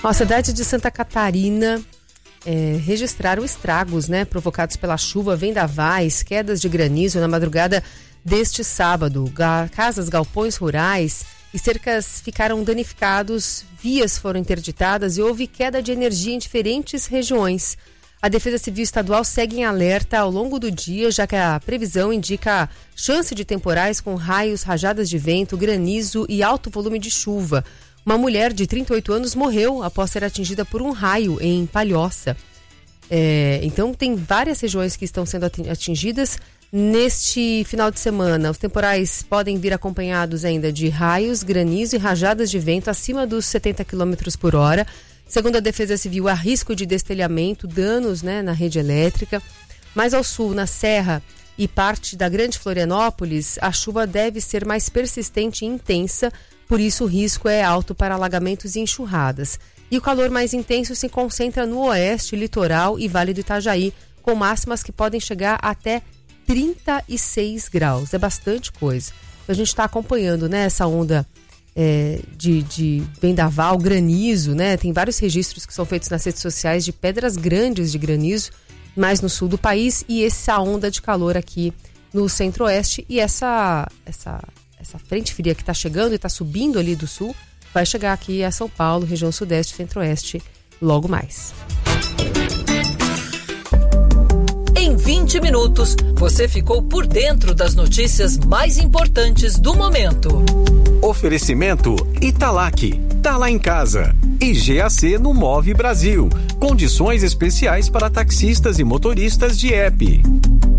A cidade de Santa Catarina registraram estragos, provocados pela chuva, vendavais, quedas de granizo na madrugada deste sábado. Casas, galpões rurais e cercas ficaram danificados, vias foram interditadas e houve queda de energia em diferentes regiões. A Defesa Civil Estadual segue em alerta ao longo do dia, já que a previsão indica chance de temporais com raios, rajadas de vento, granizo e alto volume de chuva. Uma mulher de 38 anos morreu após ser atingida por um raio em Palhoça. Então, tem várias regiões que estão sendo atingidas neste final de semana. Os temporais podem vir acompanhados ainda de raios, granizo e rajadas de vento acima dos 70 km por hora. Segundo a Defesa Civil, há risco de destelhamento, danos na rede elétrica. Mais ao sul, na Serra e parte da Grande Florianópolis, a chuva deve ser mais persistente e intensa, por isso o risco é alto para alagamentos e enxurradas. E o calor mais intenso se concentra no oeste, litoral e Vale do Itajaí, com máximas que podem chegar até 36 graus. É bastante coisa. A gente está acompanhando essa onda de vendaval, granizo, Tem vários registros que são feitos nas redes sociais de pedras grandes de granizo, mais no sul do país, e essa onda de calor aqui no centro-oeste. E essa frente fria que está chegando e está subindo ali do sul, vai chegar aqui a São Paulo, região sudeste, centro-oeste, logo mais. Em 20 minutos, você ficou por dentro das notícias mais importantes do momento. Oferecimento Italac, tá lá em casa. E GAC no Move Brasil. Condições especiais para taxistas e motoristas de app.